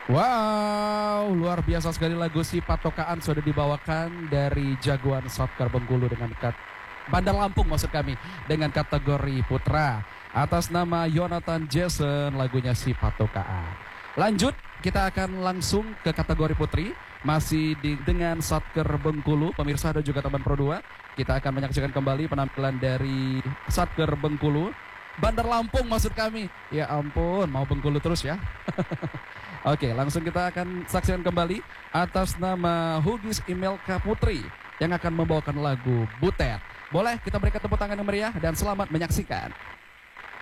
Wow, luar biasa sekali lagu Si Patokaan sudah dibawakan dari Jagoan Soccer Bengkulu dengan Bandar Lampung maksud kami dengan kategori putra. Atas nama Yonatan Jason lagunya Si Patokaan. Lanjut, kita akan langsung ke kategori putri. Masih dengan Satker Bengkulu, pemirsa dan juga teman Pro 2. Kita akan menyaksikan kembali penampilan dari Satker Bengkulu. Bandar Lampung maksud kami. Ya ampun, mau Bengkulu terus ya. Oke, langsung kita akan saksikan kembali atas nama Hugis Imelka Putri yang akan membawakan lagu Butet. Boleh kita berikan tepuk tangan yang meriah dan selamat menyaksikan.